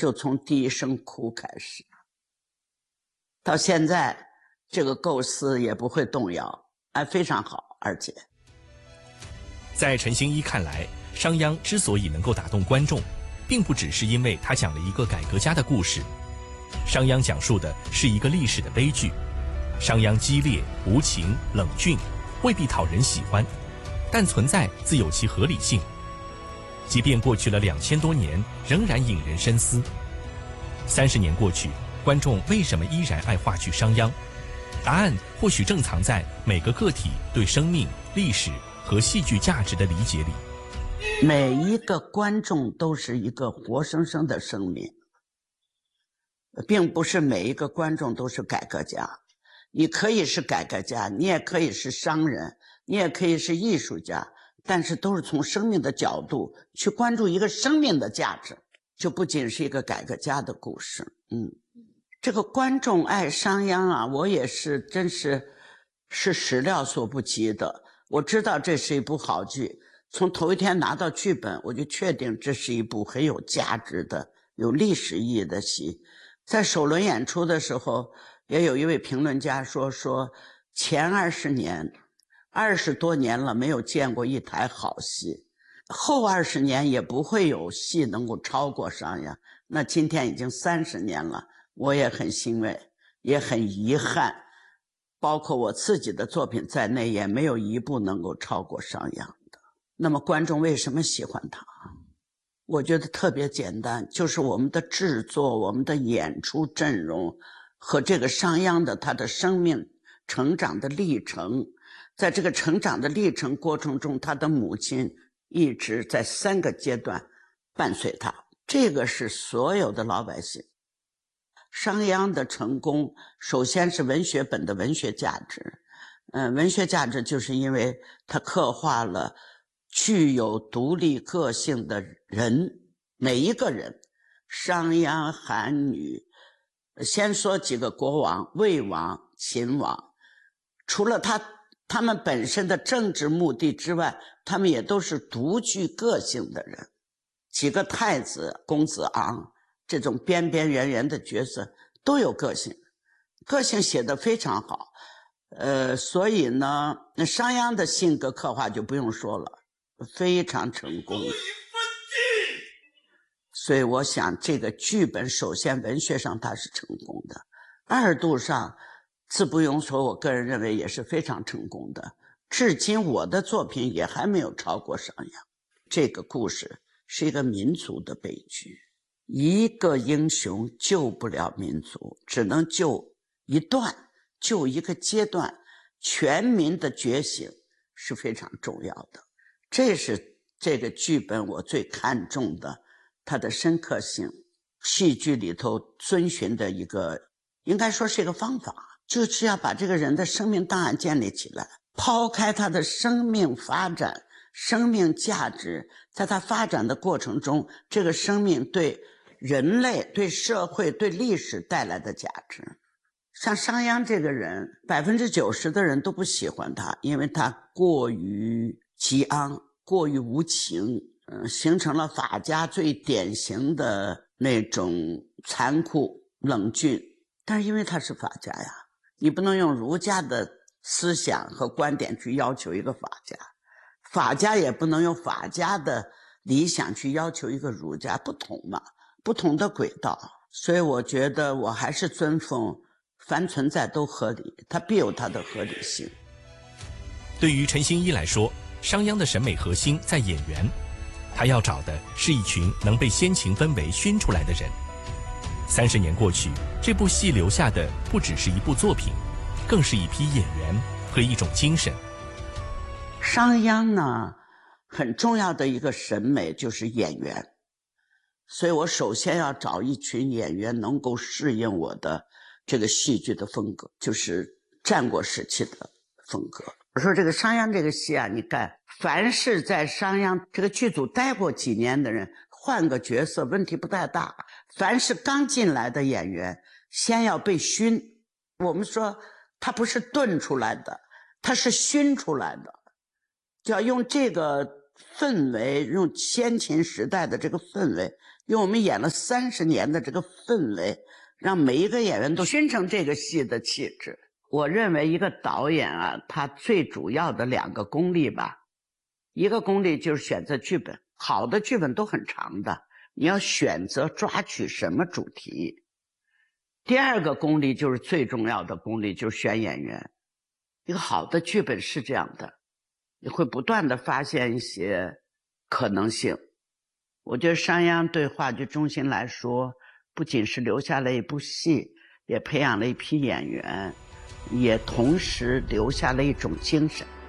就从第一声哭开始，到现在这个构思也不会动摇，非常好。二姐， 在陈星一看来，商鞅之所以能够打动观众，并不只是因为他讲了一个改革家的故事。商鞅讲述的是一个历史的悲剧。商鞅激烈、无情、冷峻，未必讨人喜欢，但存在自有其合理性。即便过去了2000多年，仍然引人深思。30年过去，观众为什么依然爱话剧《商鞅》？答案或许正藏在每个个体对生命、历史和戏剧价值的理解里。 每一个观众都是一个活生生的生命，并不是每一个观众都是改革家。你可以是改革家，你也可以是商人，你也可以是艺术家，但是都是从生命的角度去关注一个生命的价值，就不仅是一个改革家的故事。这个观众爱商鞅啊，我也是真是始料所不及的。我知道这是一部好剧，从头一天拿到剧本，我就确定这是一部很有价值的、有历史意义的戏。在首轮演出的时候，也有一位评论家说前20年20多年了没有见过一台好戏，后20年也不会有戏能够超过商鞅。那今天已经30年了，我也很欣慰，也很遗憾，包括我自己的作品在内，也没有一部能够超过商鞅的。那么观众为什么喜欢他？我觉得特别简单，就是我们的制作、我们的演出阵容和这个商鞅的他的生命成长的历程。在这个成长的历程过程中，他的母亲一直在3个阶段伴随他，这个是所有的老百姓。商鞅的成功首先是文学本的文学价值，文学价值就是因为他刻画了具有独立个性的人，每一个人。商鞅、韩愈，先说几个国王，魏王、秦王，除了他们本身的政治目的之外，他们也都是独具个性的人。几个太子、公子昂这种边边缘缘的角色都有个性，个性写得非常好。所以呢，商鞅的性格刻画就不用说了，非常成功。所以我想这个剧本首先文学上它是成功的，二度上自不用说，我个人认为也是非常成功的。至今我的作品也还没有超过商鞅。这个故事是一个民族的悲剧，一个英雄救不了民族，只能救一段，救一个阶段。全民的觉醒是非常重要的，这是这个剧本我最看重的，它的深刻性。戏剧里头遵循的一个，应该说是一个方法，就是要把这个人的生命档案建立起来，抛开他的生命发展、生命价值，在他发展的过程中，这个生命对人类、对社会、对历史带来的价值。像商鞅这个人，90%的人都不喜欢他，因为他过于激昂，过于无情，形成了法家最典型的那种残酷冷峻。但是因为他是法家呀，你不能用儒家的思想和观点去要求一个法家，法家也不能用法家的理想去要求一个儒家，不同嘛，不同的轨道。所以我觉得我还是尊奉凡存在都合理，它必有它的合理性。 对于陈星一来说，商鞅的审美核心在演员，他要找的是一群能被先秦氛围熏出来的人。30年过去，这部戏留下的不只是一部作品，更是一批演员和一种精神。 商鞅呢，很重要的一个审美就是演员，所以我首先要找一群演员能够适应我的这个戏剧的风格，就是战国时期的风格。我说这个商鞅这个戏啊，你看凡是在商鞅这个剧组待过几年的人，换个角色问题不太大。凡是刚进来的演员，先要被熏，我们说他不是炖出来的，他是熏出来的，就要用这个氛围，用先秦时代的这个氛围因为我们演了30年的这个氛围，让每一个演员都熏成这个戏的气质。我认为一个导演啊，他最主要的2个功力吧，一个功力就是选择剧本，好的剧本都很长的，你要选择抓取什么主题。第2个功力就是最重要的功力，就是选演员。一个好的剧本是这样的，你会不断的发现一些可能性。我觉得商鞅对话剧中心来说，不仅是留下了一部戏，也培养了一批演员，也同时留下了一种精神。